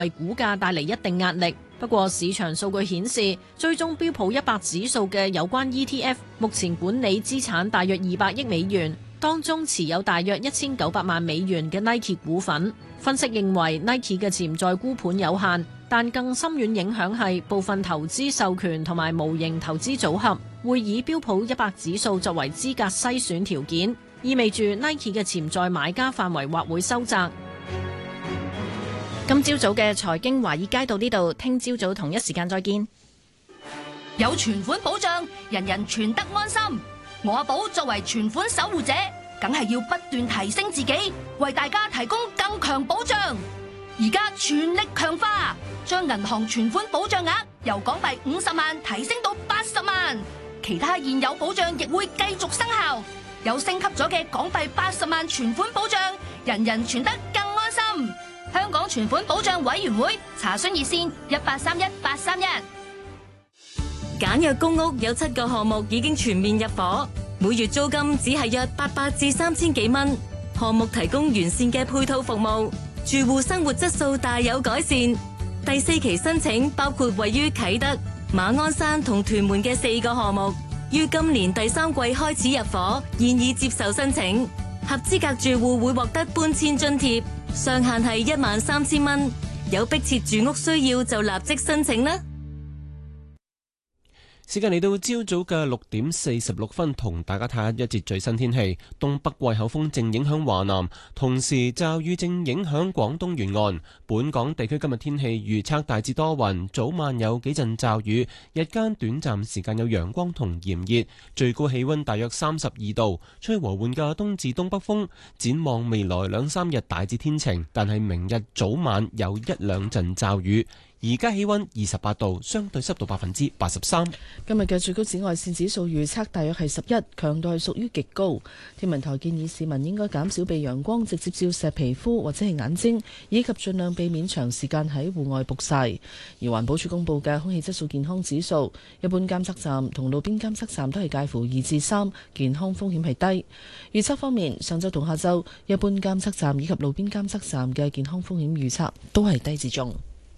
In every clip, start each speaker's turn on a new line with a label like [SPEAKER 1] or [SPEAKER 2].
[SPEAKER 1] 為股價帶嚟一定壓力。不過市場數據顯示，追蹤標普100指數嘅有關 ETF 目前管理資產大約200億美元，當中持有大約1900萬美元嘅 Nike 股份。分析認為 Nike 嘅潛在沽盤有限，但更深遠影響係部分投資授權同埋無形投資組合會以標普100指數作為資格篩選條件，意味住 Nike 嘅潛在買家範圍或會收窄。今朝早嘅財經華爾街到呢度，聽朝早同一時間再見。
[SPEAKER 2] 有存款保障，人人存得安心。我阿寶作為存款守護者，梗係要不斷提升自己，為大家提供更強保障。而家全力強化，將銀行存款保障額由港幣50萬提升到80萬，其他現有保障亦會繼續生效。有升級咗嘅港幣80萬存款保障，人人存得更安心。香港存款保障委員會查詢熱線1831-831。
[SPEAKER 3] 簡約公屋有7個項目已經全面入伙，每月租金只係約800至3000幾蚊。項目提供完善嘅配套服務，住戶生活質素大有改善。第4期申請包括位於啟德、馬鞍山同屯門嘅4個項目，於今年第3季開始入伙，現已接受申請。合資格住戶會獲得搬遷津貼，上限係13000蚊。有迫切住屋需要就立即申請啦。
[SPEAKER 4] 時間嚟到朝早嘅6點46分，同大家睇下一節最新天氣。東北季候風正影響華南，同時驟雨正影響廣東沿岸。本港地區今日天氣預測大致多雲，早晚有幾陣驟雨，日間短暫時間有陽光同炎熱，最高氣溫大約32度，吹和緩嘅東至東北風。展望未來2-3日大致天晴，但係明日早晚有1-2陣驟雨。而家氣溫28度，相對濕度83%。
[SPEAKER 5] 今日嘅最高紫外線指數預測大約係11，強度係屬於極高。天文台建議市民應該減少被陽光直接照射皮膚或者係眼睛，以及盡量避免長時間喺戶外曝曬。而環保署公布嘅空氣質素健康指數，一般監測站同路邊監測站都係介乎2至3，健康風險係低。預測方面，上週同下週，一般監測站以及路邊監測站嘅健康風險預測都係低至中。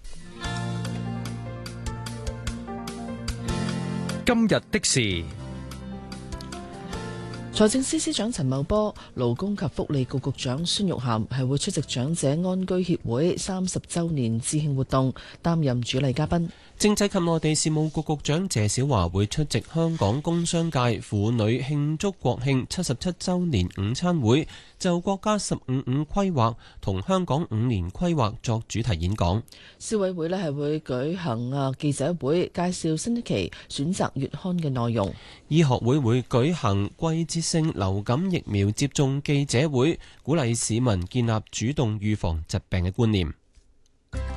[SPEAKER 6] 今日的事，
[SPEAKER 5] 財政司司長陳茂波、勞工及福利局局長孫玉菡係會出席長者安居協會30週年致慶活動，擔任主禮嘉賓。
[SPEAKER 4] 政制及內地事務局局長謝小華會出席香港工商界婦女慶祝國慶77週年午餐會，就國家15/5規劃同香港5年規劃作主題演講。
[SPEAKER 5] 消委會係會舉行記者會，介紹新一期選擇月刊嘅內容。
[SPEAKER 4] 醫學會會舉行季節性流感疫苗接種記者會，鼓勵市民建立主動預防疾病嘅觀念。